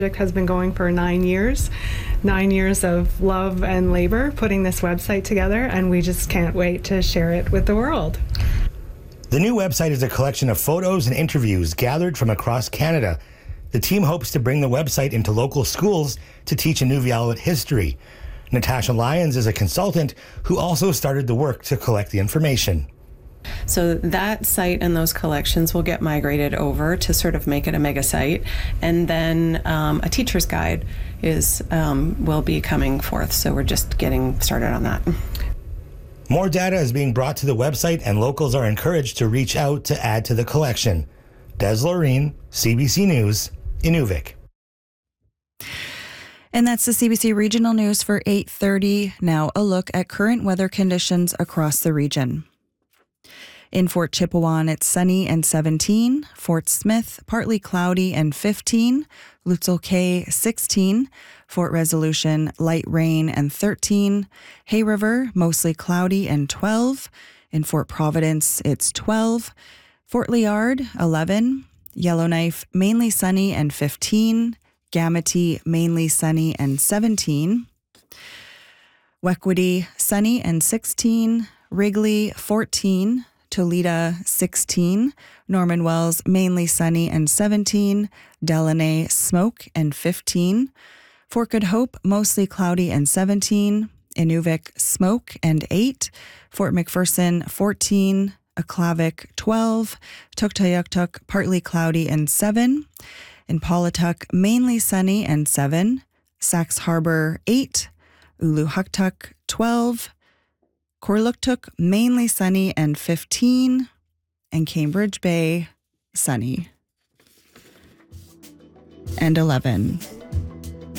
Project has been going for 9 years. 9 years of love and labor putting this website together, and we just can't wait to share it with the world. The new website is a collection of photos and interviews gathered from across Canada. The team hopes to bring the website into local schools to teach Inuvialuit history. Natasha Lyons is a consultant who also started the work to collect the information. So that site and those collections will get migrated over to sort of make it a mega site, and then a teacher's guide will be coming forth. So we're just getting started on that. More data is being brought to the website, and locals are encouraged to reach out to add to the collection. Des Loreen, CBC News, Inuvik. And that's the CBC Regional News for 8:30. Now a look at current weather conditions across the region. In Fort Chipewyan, it's sunny and 17. Fort Smith, partly cloudy and 15. Lutzel Cay, 16. Fort Resolution, light rain and 13. Hay River, mostly cloudy and 12. In Fort Providence, it's 12. Fort Liard, 11. Yellowknife, mainly sunny and 15. Gamity, mainly sunny and 17. Wequity, sunny and 16. Wrigley, 14. Toledo, 16. Norman Wells, mainly sunny and 17. Delaney, smoke and 15. Fort Good Hope, mostly cloudy and 17. Inuvik, smoke and 8. Fort McPherson, 14. Aklavik, 12. Tuktoyaktuk, partly cloudy and 7. In Paulatuk, mainly sunny and 7. Sax Harbor, 8. Uluhuktuk, 12. Korluktuk, mainly sunny and 15. And Cambridge Bay, sunny and 11.